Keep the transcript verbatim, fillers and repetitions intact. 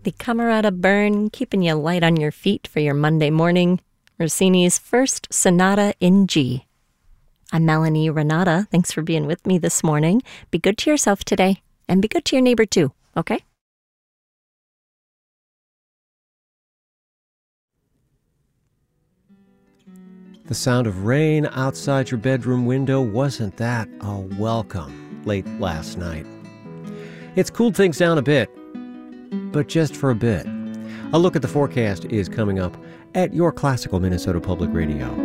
The Camerata Burn, keeping you light on your feet for your Monday morning. Rossini's First Sonata in G. I'm Melanie Renata. Thanks for being with me this morning. Be good to yourself today, and be good to your neighbor too, okay? The sound of rain outside your bedroom window, wasn't that a welcome late last night? It's cooled things down a bit, but just for a bit. A look at the forecast is coming up at your Classical Minnesota Public Radio.